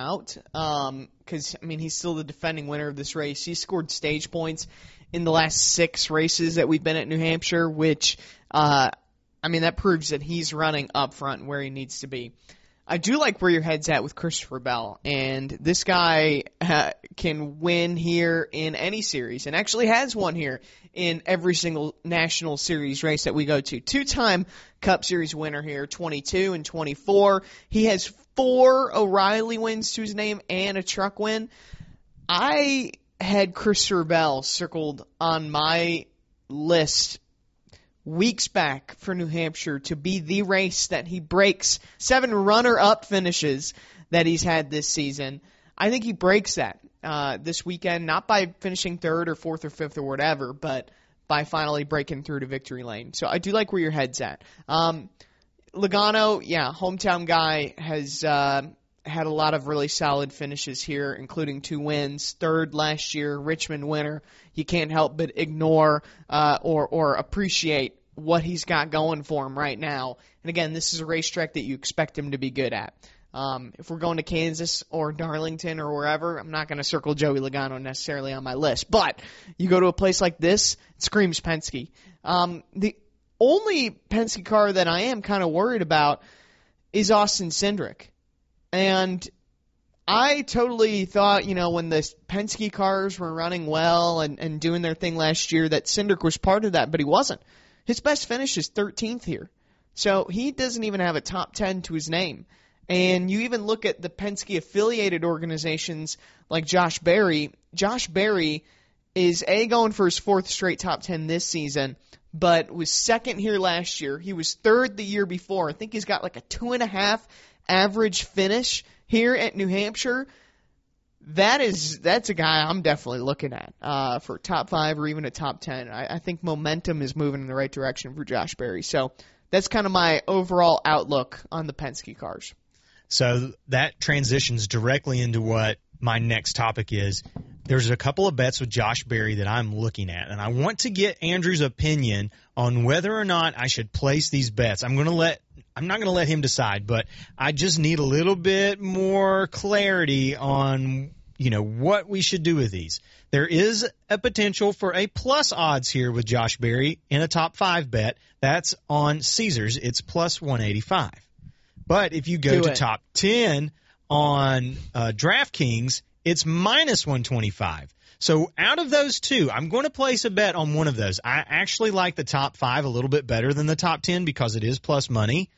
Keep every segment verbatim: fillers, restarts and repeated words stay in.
out because, um, I mean, he's still the defending winner of this race. He scored stage points in the last six races that we've been at New Hampshire, which, uh, I mean, that proves that he's running up front where he needs to be. I do like where your head's at with Christopher Bell, and this guy uh, can win here in any series, and actually has won here in every single national series race that we go to. Two-time Cup Series winner here, twenty-two and twenty-four. He has four O'Reilly wins to his name and a truck win. I had Christopher Bell circled on my list weeks back for New Hampshire to be the race that he breaks seven runner-up finishes that he's had this season. I think he breaks that uh, this weekend, not by finishing third or fourth or fifth or whatever, but by finally breaking through to victory lane. So I do like where your head's at. Um, Logano, yeah, hometown guy, has uh, had a lot of really solid finishes here, including two wins. Third last year, Richmond winner. You can't help but ignore uh, or or appreciate what he's got going for him right now. And again, this is a racetrack that you expect him to be good at. Um, if we're going to Kansas or Darlington or wherever, I'm not going to circle Joey Logano necessarily on my list. But you go to a place like this, it screams Penske. Um, the only Penske car that I am kind of worried about is Austin Cindric. And I totally thought, you know, when the Penske cars were running well and, and doing their thing last year, that Cindric was part of that, but he wasn't. His best finish is thirteenth here. So he doesn't even have a top ten to his name. And you even look at the Penske-affiliated organizations like Josh Berry. Josh Berry is, A, going for his fourth straight top ten this season, but was second here last year. He was third the year before. I think he's got like a two and a half average finish here at New Hampshire. That is, that's a guy I'm definitely looking at uh, for top five or even a top ten. I, I think momentum is moving in the right direction for Josh Berry. So that's kind of my overall outlook on the Penske cars. So that transitions directly into what my next topic is. There's a couple of bets with Josh Berry that I'm looking at, and I want to get Andrew's opinion on whether or not I should place these bets. I'm going to let I'm not going to let him decide, but I just need a little bit more clarity on, you know, what we should do with these. There is a potential for a plus odds here with Josh Berry in a top five bet. That's on Caesars. It's plus one eighty-five. But if you go do to it. top ten on uh, DraftKings, it's minus one twenty-five. So out of those two, I'm going to place a bet on one of those. I actually like the top five a little bit better than the top ten because it is plus money.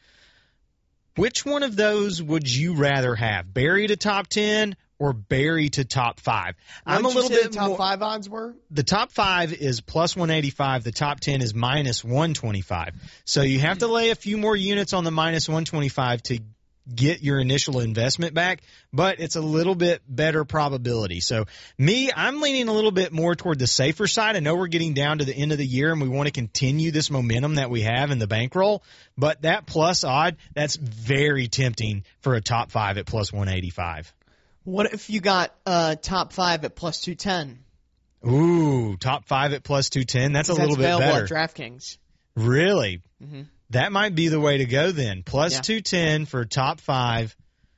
Which one of those would you rather have? Berry to top ten or Berry to top five? I'm a little bit the top more, five odds were? The top five is plus one eighty-five. The top ten is minus one twenty-five. So you have to lay a few more units on the minus one twenty-five to get your initial investment back, but it's a little bit better probability. So me, I'm leaning a little bit more toward the safer side. I know we're getting down to the end of the year and we want to continue this momentum that we have in the bankroll, but that plus odd, that's very tempting for a top five at plus one eighty-five. What if you got uh, top five at plus two ten? Ooh, top five at plus two ten. That's a little bit available better. at DraftKings. Really? Mm-hmm. That might be the way to go then. Plus Yeah. two ten for top five.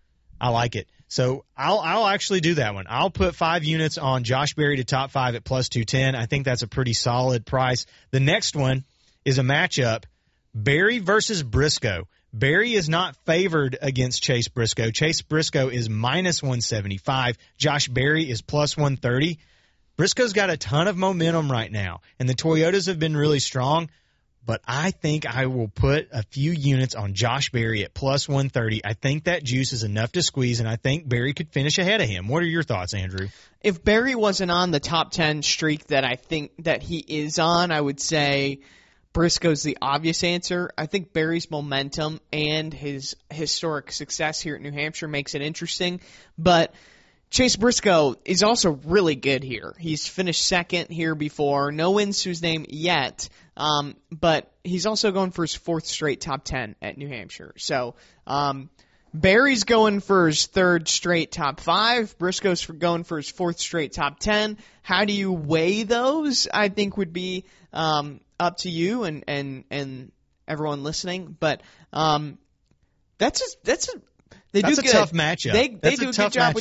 I like it. So I'll I'll actually do that one. I'll put five units on Josh Berry to top five at plus two ten. I think that's a pretty solid price. The next one is a matchup, Berry versus Briscoe. Berry is not favored against Chase Briscoe. Chase Briscoe is minus one seventy-five. Josh Berry is plus one thirty. Briscoe's got a ton of momentum right now, and the Toyotas have been really strong. But I think I will put a few units on Josh Berry at plus one thirty. I think that juice is enough to squeeze, and I think Berry could finish ahead of him. What are your thoughts, Andrew? If Berry wasn't on the top ten streak that I think that he is on, I would say Briscoe's the obvious answer. I think Berry's momentum and his historic success here at New Hampshire makes it interesting. But Chase Briscoe is also really good here. He's finished second here before. No wins to his name yet. Um, but he's also going for his fourth straight top ten at New Hampshire. So um, Berry's going for his third straight top five. Briscoe's for going for his fourth straight top ten. How do you weigh those? I think would be um, up to you and, and, and everyone listening. But um, that's a, that's a they That's do a good. tough matchup. They they That's do a a tough good job matchup. with